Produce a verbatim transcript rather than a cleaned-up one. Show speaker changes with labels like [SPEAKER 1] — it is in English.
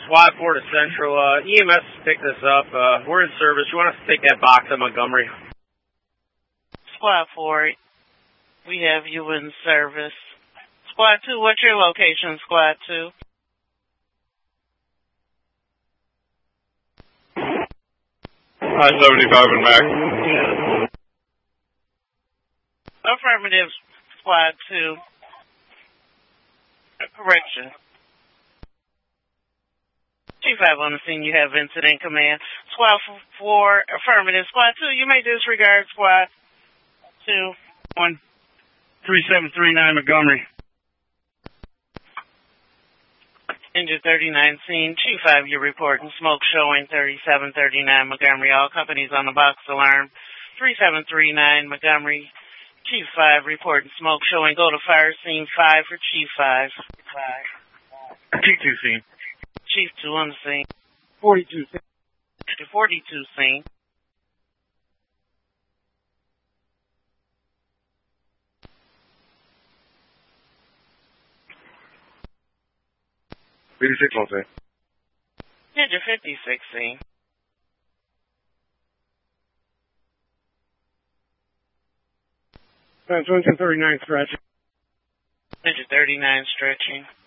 [SPEAKER 1] SWAT four to Central. Uh, E M S pick this up. Uh, we're in service. You want us to take that box at Montgomery?
[SPEAKER 2] SWAT four, we have you in service. SWAT two, what's your location, SWAT two?
[SPEAKER 3] I seventy-five and Mac.
[SPEAKER 2] Affirmative, SWAT two. Correction. Chief five on the scene, you have incident command. SWAT four, affirmative. SWAT two, you may disregard SWAT two.
[SPEAKER 4] one three seven three nine Montgomery.
[SPEAKER 2] Engine thirty-nine scene. Chief five, you're reporting smoke showing thirty-seven thirty-nine Montgomery. All companies on the box alarm. three seven three nine Montgomery. Chief five reporting smoke showing. Go to fire scene five for Chief five.
[SPEAKER 4] T two scene.
[SPEAKER 2] Chief two on the scene.
[SPEAKER 4] forty-two scene.
[SPEAKER 2] forty-two scene.
[SPEAKER 3] eighty-six on scene.
[SPEAKER 2] Ninja fifty-six scene.
[SPEAKER 4] Transmission thirty-nine stretching.
[SPEAKER 2] Ninja thirty-nine stretching.